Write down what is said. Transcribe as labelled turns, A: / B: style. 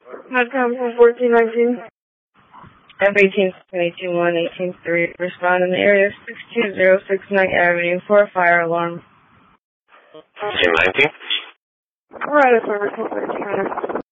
A: Not come from 1419.
B: F-18-22-1-18-3, respond in the area 62069 Avenue for a fire alarm.
C: 1019?
A: Right, it's over.